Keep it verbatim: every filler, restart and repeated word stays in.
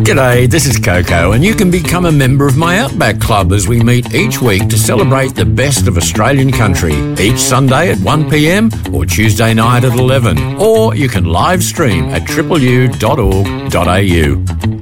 G'day, this is Coco, and you can become a member of my Outback Club as we meet each week to celebrate the best of Australian country, each Sunday at one p m or Tuesday night at eleven. Or you can live stream at triple u dot org dot a u.